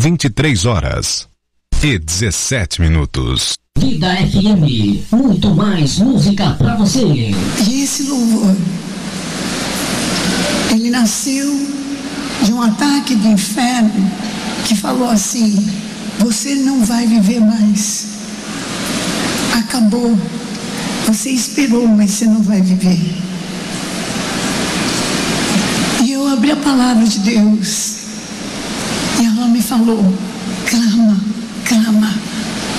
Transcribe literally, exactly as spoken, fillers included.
vinte e três horas e dezessete minutos. Vida F M, muito mais música pra você. E esse louvor, ele nasceu de um ataque do inferno que falou assim: você não vai viver mais, acabou, você esperou, mas você não vai viver. E eu abri a palavra de Deus e ela me falou: clama, clama.